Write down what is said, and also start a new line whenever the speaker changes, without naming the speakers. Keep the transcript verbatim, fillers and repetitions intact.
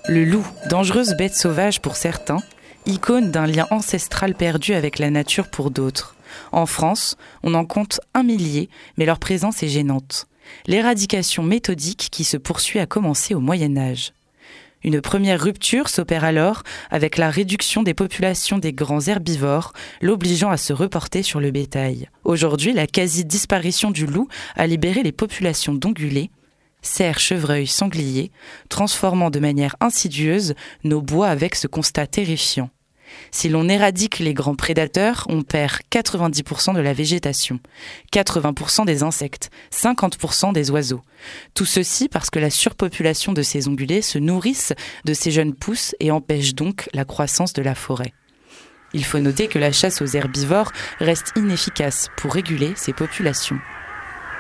Le loup, dangereuse bête sauvage pour certains, icône d'un lien ancestral perdu avec la nature pour d'autres. En France, on en compte un millier, mais leur présence est gênante. L'éradication méthodique qui se poursuit a commencé au Moyen-Âge. Une première rupture s'opère alors avec la réduction des populations des grands herbivores, l'obligeant à se reporter sur le bétail. Aujourd'hui, la quasi-disparition du loup a libéré les populations d'ongulés, cerfs, chevreuils, sangliers, transformant de manière insidieuse nos bois avec ce constat terrifiant. Si l'on éradique les grands prédateurs, on perd quatre-vingt-dix pour cent de la végétation, quatre-vingts pour cent des insectes, cinquante pour cent des oiseaux. Tout ceci parce que la surpopulation de ces ongulés se nourrissent de ces jeunes pousses et empêche donc la croissance de la forêt. Il faut noter que la chasse aux herbivores reste inefficace pour réguler ces populations.